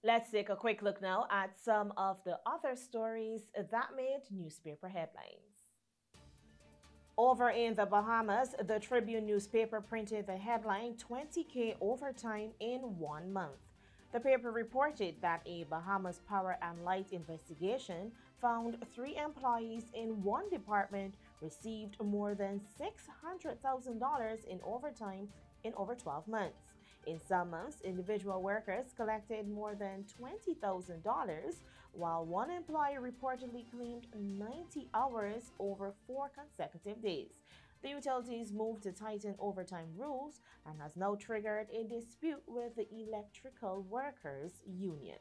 Let's take a quick look now at some of the other stories that made newspaper headlines. Over in the Bahamas, the Tribune newspaper printed the headline 20K overtime in 1 month. The paper reported that a Bahamas Power and Light investigation found 3 employees in one department received more than $600,000 in overtime in over 12 months. In some months, individual workers collected more than $20,000, while one employee reportedly claimed 90 hours over 4 consecutive days. The utilities moved to tighten overtime rules and has now triggered a dispute with the Electrical Workers Union.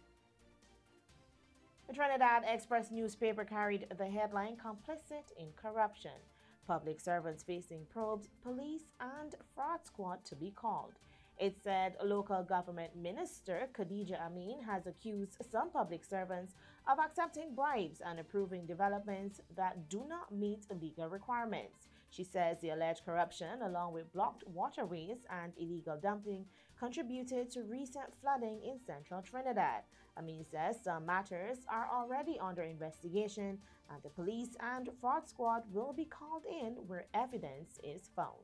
The Trinidad Express newspaper carried the headline Complicit in Corruption. Public servants facing probes, police, and fraud squad to be called. It said local government minister Khadija Amin has accused some public servants of accepting bribes and approving developments that do not meet legal requirements. She says the alleged corruption, along with blocked waterways and illegal dumping, contributed to recent flooding in central Trinidad. Amin says some matters are already under investigation and the police and fraud squad will be called in where evidence is found.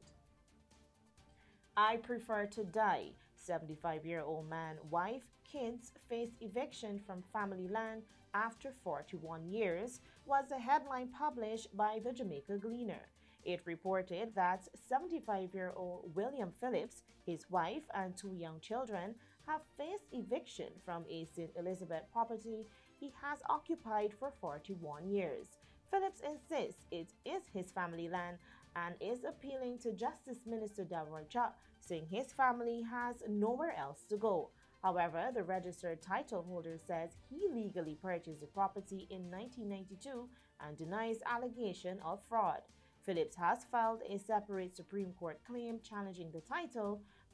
I prefer to die. 75-year-old man, wife, kids face eviction from family land after 41 years was the headline published by the Jamaica Gleaner. It reported that 75-year-old William Phillips, his wife, and 2 young children have faced eviction from a St. Elizabeth property he has occupied for 41 years. Phillips insists it is his family land and is appealing to Justice Minister Davron Chak, saying his family has nowhere else to go. However, the registered title holder says he legally purchased the property in 1992 and denies allegation of fraud. Phillips has filed a separate Supreme Court claim challenging the title,